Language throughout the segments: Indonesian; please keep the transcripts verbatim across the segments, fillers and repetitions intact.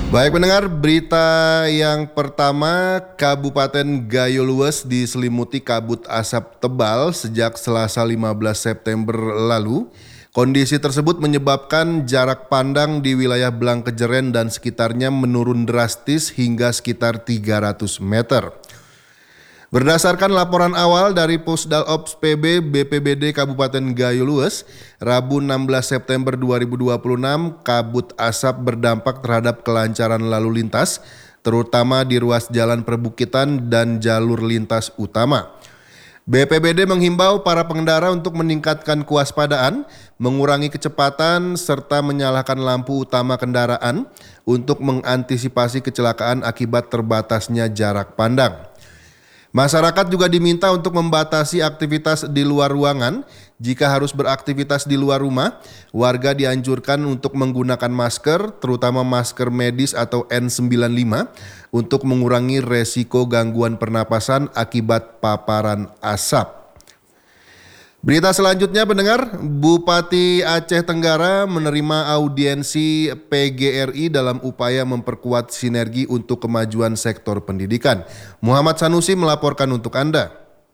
Baik pendengar, berita yang pertama, Kabupaten Gayo Lues diselimuti kabut asap tebal sejak Selasa lima belas September lalu. Kondisi tersebut menyebabkan jarak pandang di wilayah Blangkejeren dan sekitarnya menurun drastis hingga sekitar tiga ratus meter. Berdasarkan laporan awal dari Pusdal Ops P B B P B D Kabupaten Gayo Lues, Rabu enam belas September dua ribu dua puluh enam, kabut asap berdampak terhadap kelancaran lalu lintas, terutama di ruas jalan perbukitan dan jalur lintas utama. B P B D menghimbau para pengendara untuk meningkatkan kewaspadaan, mengurangi kecepatan, serta menyalakan lampu utama kendaraan untuk mengantisipasi kecelakaan akibat terbatasnya jarak pandang. Masyarakat juga diminta untuk membatasi aktivitas di luar ruangan. Jika harus beraktivitas di luar rumah, warga dianjurkan untuk menggunakan masker, terutama masker medis atau N sembilan puluh lima, untuk mengurangi resiko gangguan pernapasan akibat paparan asap. Berita selanjutnya pendengar, Bupati Aceh Tenggara menerima audiensi P G R I dalam upaya memperkuat sinergi untuk kemajuan sektor pendidikan. Muhammad Sanusi melaporkan untuk Anda.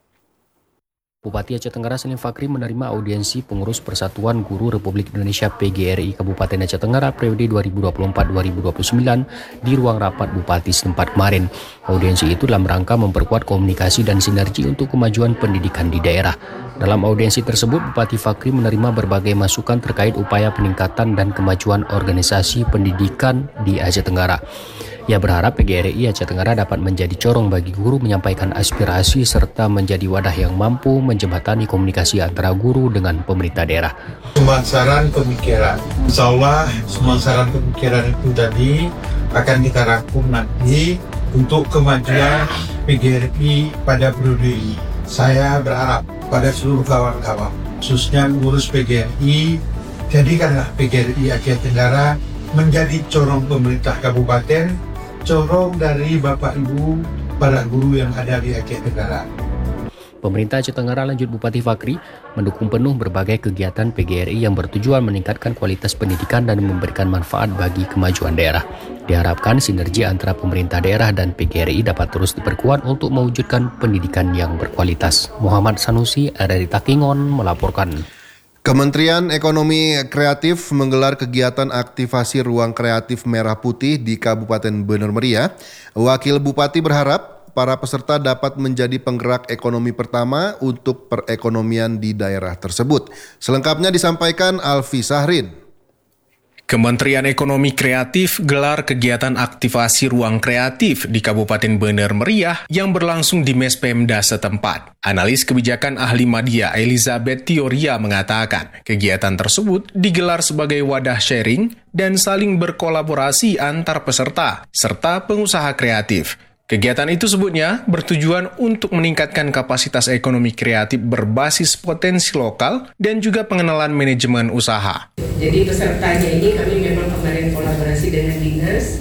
Bupati Aceh Tenggara Salim Fakri menerima audiensi pengurus Persatuan Guru Republik Indonesia P G R I Kabupaten Aceh Tenggara periode dua ribu dua puluh empat sampai dua ribu dua puluh sembilan di ruang rapat Bupati setempat kemarin. Audiensi itu dalam rangka memperkuat komunikasi dan sinergi untuk kemajuan pendidikan di daerah. Dalam audiensi tersebut, Bupati Fakri menerima berbagai masukan terkait upaya peningkatan dan kemajuan organisasi pendidikan di Aceh Tenggara. Ia berharap P G R I Aceh Tenggara dapat menjadi corong bagi guru menyampaikan aspirasi serta menjadi wadah yang mampu menjembatani komunikasi antara guru dengan pemerintah daerah. Pemasaran pemikiran, insya Allah pemasaran pemikiran itu tadi akan kita rangkum nanti untuk kemajuan P G R I pada periode ini. Saya berharap pada seluruh kawan-kawan, khususnya pengurus P G R I, jadikanlah P G R I Aceh Tenggara menjadi corong pemerintah kabupaten, corong dari Bapak Ibu para guru yang ada di Aceh Tenggara. Pemerintah Aceh Tenggara, lanjut Bupati Fakri, mendukung penuh berbagai kegiatan P G R I yang bertujuan meningkatkan kualitas pendidikan dan memberikan manfaat bagi kemajuan daerah. Diharapkan sinergi antara pemerintah daerah dan P G R I dapat terus diperkuat untuk mewujudkan pendidikan yang berkualitas. Muhammad Sanusi, R R I Takingon, melaporkan. Kementerian Ekonomi Kreatif menggelar kegiatan aktivasi ruang kreatif merah putih di Kabupaten Bener Meriah. Wakil Bupati berharap para peserta dapat menjadi penggerak ekonomi pertama untuk perekonomian di daerah tersebut. Selengkapnya disampaikan Alfi Sahrin. Kementerian Ekonomi Kreatif gelar kegiatan aktivasi ruang kreatif di Kabupaten Bener Meriah yang berlangsung di Mes Pemda setempat. Analis kebijakan ahli media Elizabeth Tioria mengatakan kegiatan tersebut digelar sebagai wadah sharing dan saling berkolaborasi antar peserta serta pengusaha kreatif. Kegiatan itu sebutnya bertujuan untuk meningkatkan kapasitas ekonomi kreatif berbasis potensi lokal dan juga pengenalan manajemen usaha. Jadi pesertanya ini kami memang kemarin kolaborasi dengan dinas.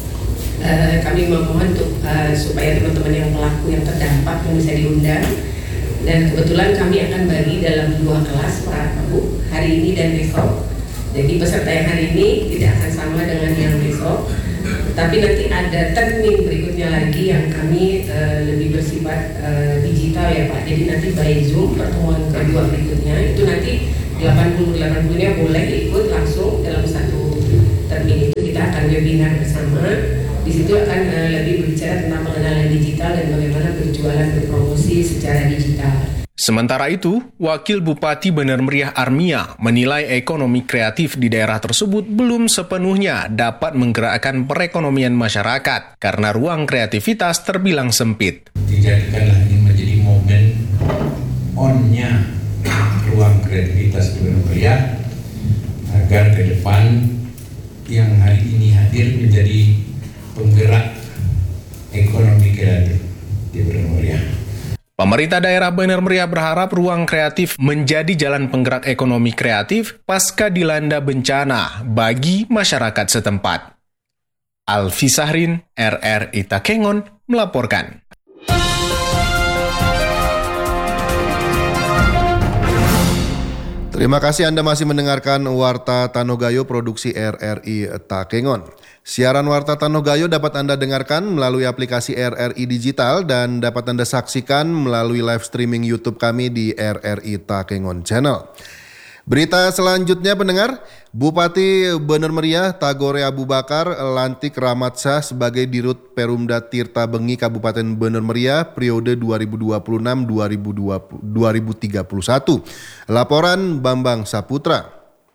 Uh, kami memohon untuk uh, supaya teman-teman yang pelaku yang terdampak yang bisa diundang. Dan kebetulan kami akan bagi dalam dua kelas per Rabu, hari ini dan besok. Jadi peserta yang hari ini tidak akan sama dengan yang besok. Tapi nanti ada termin berikutnya lagi yang kami uh, lebih bersifat uh, digital ya Pak. Jadi nanti by Zoom pertemuan kedua berikutnya itu nanti delapan puluh delapan puluh-nya boleh ikut langsung dalam satu termin itu kita akan webinar bersama. Di situ akan uh, lebih berbicara tentang pengenalan digital dan bagaimana berjualan berpromosi secara digital. Sementara itu, Wakil Bupati Bener Meriah Armia menilai ekonomi kreatif di daerah tersebut belum sepenuhnya dapat menggerakkan perekonomian masyarakat karena ruang kreativitas terbilang sempit. Dijadikanlah ini menjadi momen on-nya ruang kreativitas di Bener Meriah agar ke depan yang hari ini hadir menjadi penggerak ekonomi kreatif di Bener Meriah. Pemerintah daerah Bener Meriah berharap ruang kreatif menjadi jalan penggerak ekonomi kreatif pasca dilanda bencana bagi masyarakat setempat. Alfi Sahrin, R R I Takengon, melaporkan. Terima kasih Anda masih mendengarkan Warta Tanogayo produksi R R I Takengon. Siaran Warta Tanogayo dapat Anda dengarkan melalui aplikasi R R I Digital dan dapat Anda saksikan melalui live streaming YouTube kami di R R I Takengon Channel. Berita selanjutnya pendengar, Bupati Bener Meriah Tagore Abu Bakar lantik Rahmat Syah sebagai Dirut Perumda Tirta Bengi Kabupaten Bener Meriah periode dua ribu dua puluh enam sampai dua ribu tiga puluh satu. Laporan Bambang Saputra.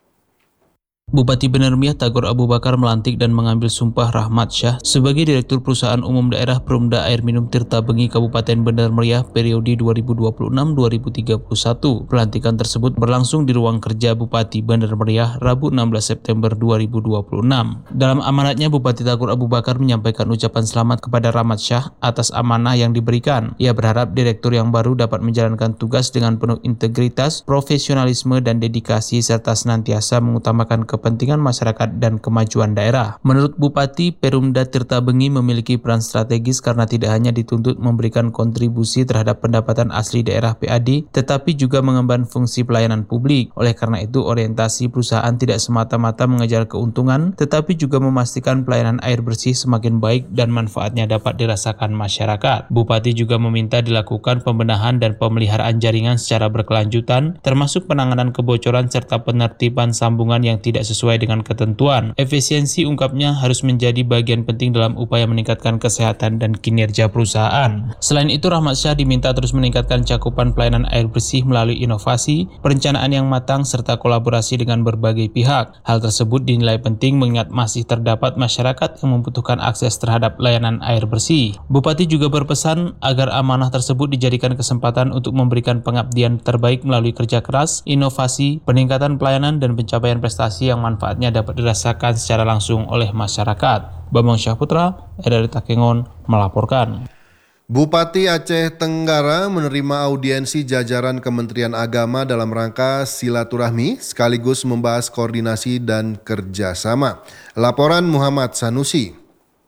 Bupati Bener Meriah Tagore Abu Bakar melantik dan mengambil sumpah Rahmat Syah sebagai Direktur Perusahaan Umum Daerah Perumda Air Minum Tirta Bengi Kabupaten Bener Meriah periode dua ribu dua puluh enam sampai dua ribu tiga puluh satu. Pelantikan tersebut berlangsung di ruang kerja Bupati Bener Meriah Rabu enam belas September dua ribu dua puluh enam. Dalam amanatnya, Bupati Tagore Abu Bakar menyampaikan ucapan selamat kepada Rahmat Syah atas amanah yang diberikan. Ia berharap direktur yang baru dapat menjalankan tugas dengan penuh integritas, profesionalisme, dan dedikasi serta senantiasa mengutamakan ke kepentingan masyarakat dan kemajuan daerah. Menurut Bupati, Perumda Tirta Bengi memiliki peran strategis karena tidak hanya dituntut memberikan kontribusi terhadap pendapatan asli daerah P A D, tetapi juga mengemban fungsi pelayanan publik. Oleh karena itu, orientasi perusahaan tidak semata-mata mengejar keuntungan, tetapi juga memastikan pelayanan air bersih semakin baik dan manfaatnya dapat dirasakan masyarakat. Bupati juga meminta dilakukan pembenahan dan pemeliharaan jaringan secara berkelanjutan, termasuk penanganan kebocoran serta penertiban sambungan yang tidak sesuai dengan ketentuan. Efisiensi, ungkapnya, harus menjadi bagian penting dalam upaya meningkatkan kesehatan dan kinerja perusahaan. Selain itu, Rahmat Syah diminta terus meningkatkan cakupan pelayanan air bersih melalui inovasi, perencanaan yang matang, serta kolaborasi dengan berbagai pihak. Hal tersebut dinilai penting mengingat masih terdapat masyarakat yang membutuhkan akses terhadap layanan air bersih. Bupati juga berpesan agar amanah tersebut dijadikan kesempatan untuk memberikan pengabdian terbaik melalui kerja keras, inovasi, peningkatan pelayanan, dan pencapaian prestasi yang manfaatnya dapat dirasakan secara langsung oleh masyarakat. Bambang Syahputra, R R I Takengon, melaporkan. Bupati Aceh Tenggara menerima audiensi jajaran Kementerian Agama dalam rangka silaturahmi sekaligus membahas koordinasi dan kerjasama. Laporan Muhammad Sanusi.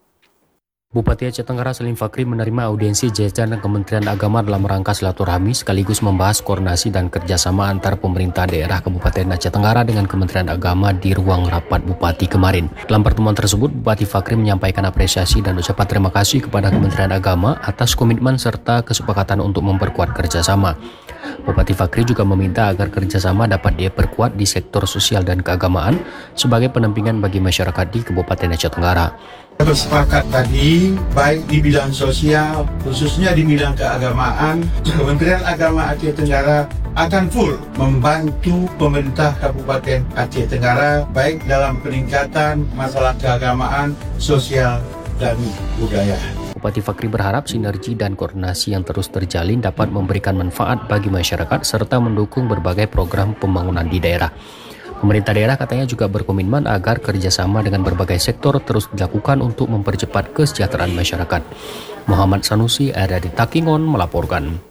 Bupati Aceh Tenggara Salim Fakri menerima audiensi jajaran Kementerian Agama dalam rangka silaturahmi sekaligus membahas koordinasi dan kerjasama antar pemerintah daerah Kabupaten Aceh Tenggara dengan Kementerian Agama di ruang rapat Bupati kemarin. Dalam pertemuan tersebut, Bupati Fakri menyampaikan apresiasi dan ucapan terima kasih kepada Kementerian Agama atas komitmen serta kesepakatan untuk memperkuat kerjasama. Bupati Fakri juga meminta agar kerjasama dapat diperkuat di sektor sosial dan keagamaan sebagai pendampingan bagi masyarakat di Kabupaten Aceh Tenggara. Bersepakat tadi, baik di bidang sosial, khususnya di bidang keagamaan, Kementerian Agama Aceh Tenggara akan full membantu pemerintah Kabupaten Aceh Tenggara, baik dalam peningkatan masalah keagamaan, sosial, dan budaya. Bupati Fakri berharap sinergi dan koordinasi yang terus terjalin dapat memberikan manfaat bagi masyarakat serta mendukung berbagai program pembangunan di daerah. Pemerintah daerah katanya juga berkomitmen agar kerjasama dengan berbagai sektor terus dilakukan untuk mempercepat kesejahteraan masyarakat. Muhammad Sanusi, R R I Takengon, melaporkan.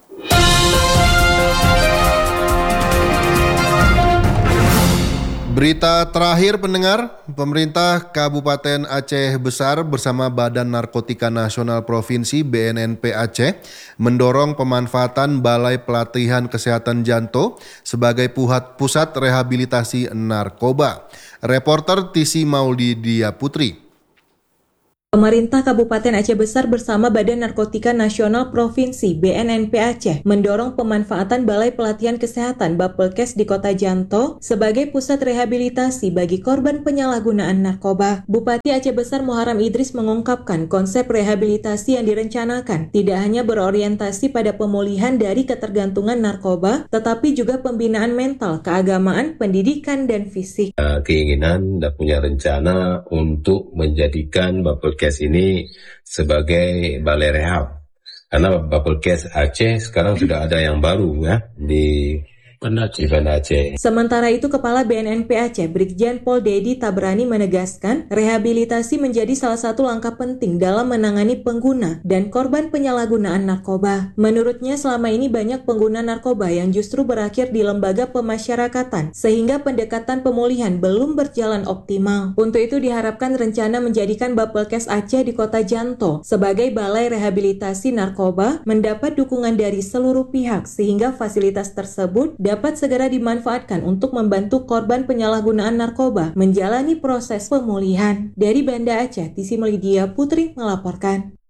Berita terakhir pendengar, pemerintah Kabupaten Aceh Besar bersama Badan Narkotika Nasional Provinsi B N N P Aceh mendorong pemanfaatan Balai Pelatihan Kesehatan Janto sebagai pusat rehabilitasi narkoba. Reporter Tisi Maulidia Putri. Pemerintah Kabupaten Aceh Besar bersama Badan Narkotika Nasional Provinsi B N N P Aceh mendorong pemanfaatan Balai Pelatihan Kesehatan Bapelkes di Kota Janto sebagai pusat rehabilitasi bagi korban penyalahgunaan narkoba. Bupati Aceh Besar Muharam Idris mengungkapkan konsep rehabilitasi yang direncanakan tidak hanya berorientasi pada pemulihan dari ketergantungan narkoba, tetapi juga pembinaan mental, keagamaan, pendidikan, dan fisik. Keinginan dan punya rencana untuk menjadikan Bapelkes ini sebagai balai rehab, karena Bapelkes Aceh sekarang sudah ada yang baru ya di Banda Aceh. Sementara itu, Kepala B N N P Aceh Brigjen Pol Dedi Tabrani menegaskan rehabilitasi menjadi salah satu langkah penting dalam menangani pengguna dan korban penyalahgunaan narkoba. Menurutnya, selama ini banyak pengguna narkoba yang justru berakhir di lembaga pemasyarakatan sehingga pendekatan pemulihan belum berjalan optimal. Untuk itu diharapkan rencana menjadikan Bapelkes Aceh di Kota Janto sebagai balai rehabilitasi narkoba mendapat dukungan dari seluruh pihak sehingga fasilitas tersebut dapat segera dimanfaatkan untuk membantu korban penyalahgunaan narkoba menjalani proses pemulihan. Dari Banda Aceh, Tisi Melidia Putri melaporkan.